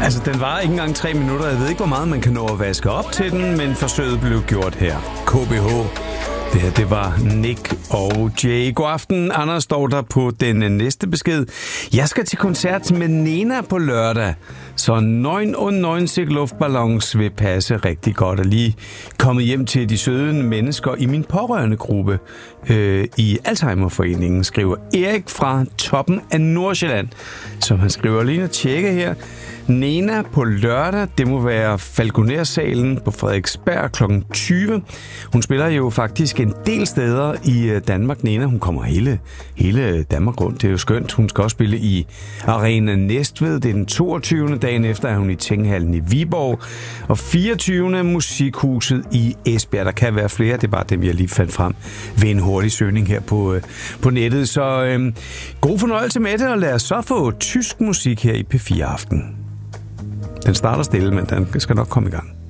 Altså, den var ikke engang 3 minutter. Jeg ved ikke, hvor meget man kan nå at vaske op til den, men forsøget blev gjort her. KBH. Det her, det var Nick og Jay. God aften, Anders står der på den næste besked. Jeg skal til koncert med Nena på lørdag, så 99 luftballons vil passe rigtig godt. Og lige kommet hjem til de søde mennesker i min pårørende gruppe i Alzheimerforeningen, skriver Erik fra toppen af Nordsjælland. Som han skriver lige at tjekke her. Nena på lørdag, det må være Falconer-salen på Frederiksberg kl. 20. Hun spiller jo faktisk en del steder i Danmark. Nena, hun kommer hele Danmark rundt. Det er jo skønt. Hun skal også spille i Arena Næstved. Det er den 22. dagen efter, at hun i Tinghallen i Viborg. Og 24. Musikhuset i Esbjerg. Der kan være flere. Det er bare dem, jeg lige fandt frem ved en hurtig søgning her på nettet. Så god fornøjelse med det, og lad os så få tysk musik her i P4 Aften. Den starter stille, men den skal nok komme i gang.